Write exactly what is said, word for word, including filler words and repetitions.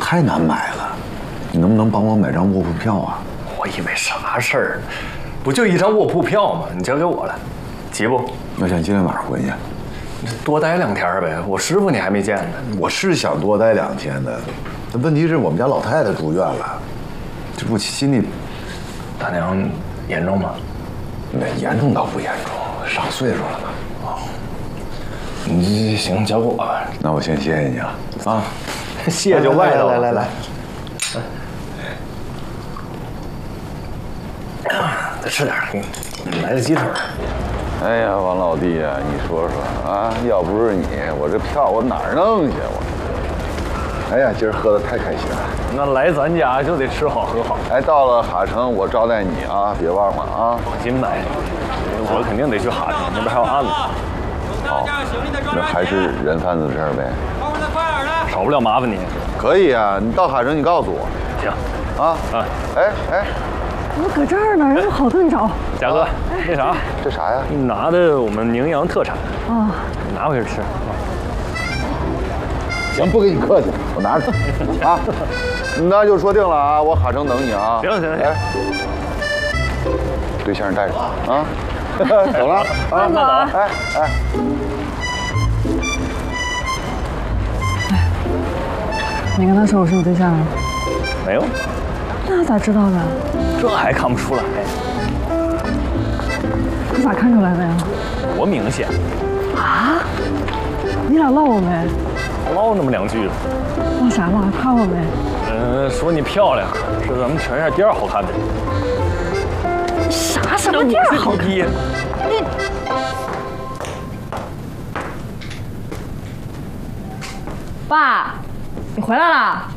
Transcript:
太难买了，你能不能帮我买张卧铺票啊？ 我以为啥事儿，不就一张卧铺票吗？你交给我了，急不？ 我想今天晚上回去。 多待两天呗，我师傅你还没见呢。 我是想多待两天的，但问题是我们家老太太住院了，这不心里…… 大娘严重吗？ 那严重倒不严重，上岁数了嘛。 哦，你行，交给我吧。 那我先谢谢你了啊， 谢就外头。 来来来， 再吃点，给你来个鸡腿。 哎呀，王老弟呀、啊，你说说啊，要不是你，我这票我哪儿弄去？我，哎呀，今儿喝的太开心了。 那来咱家就得吃好喝好。 哎，到了哈城我招待你啊，别忘了啊。 放心吧，我肯定得去哈城，那边还有案子。 好，那还是人贩子这儿呗。 后面再快点的， 少不了麻烦你。 可以啊，你到哈城你告诉我。 行。 啊啊，哎哎。 我搁这儿呢，人好炖着。 贾哥，那啥， 这啥呀？ 你拿的我们宁阳特产啊， 你拿回去吃。 行，不跟你客气，我拿着啊。那就说定了啊，我哈城等你啊。 行行行。 哎，对象带着啊，走了啊， 慢走啊。 哎哎。 你跟他说我是你对象啊？ 没有。 那咋知道的？ 这还看不出来？ 你咋看出来的呀？ 多明显！ 啊？你俩唠我没？ 唠那么两句。 唠啥唠？夸我没？ 嗯，说你漂亮，是咱们全院第二好看的。 啥什么第二好看？你爸，你回来了。